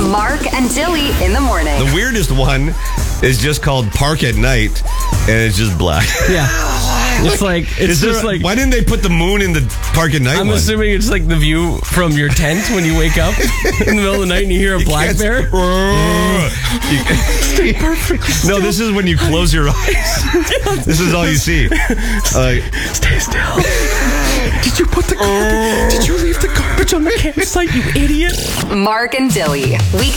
Mark and Dilly in the morning. The weirdest one is just called Park at Night, and it's just black. Yeah. It's like, why didn't they put the moon in the Park at Night I'm one? assuming it's like the view from your tent when you wake up in the middle of the night and you hear a black bear. Stay perfect. No, this is when you close your eyes. This is all you see. Stay still. Did you put the garbage? Did you leave the garbage on the campsite, you idiot? Mark and Dilly.